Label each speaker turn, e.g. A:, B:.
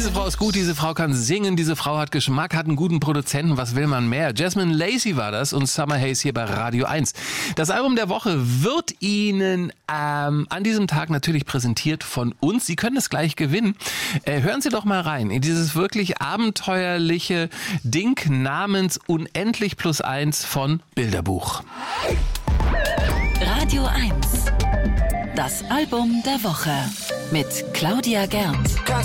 A: Diese Frau ist gut, diese Frau kann singen, diese Frau hat Geschmack, hat einen guten Produzenten, was will man mehr? Jasmine Lacey war das und Summer Haze hier bei Radio 1. Das Album der Woche wird Ihnen an diesem Tag natürlich präsentiert von uns. Sie können es gleich gewinnen. Hören Sie doch mal rein in dieses wirklich abenteuerliche Ding namens Unendlich +1 von Bilderbuch.
B: Radio 1. Das Album der Woche mit Claudia Gernt.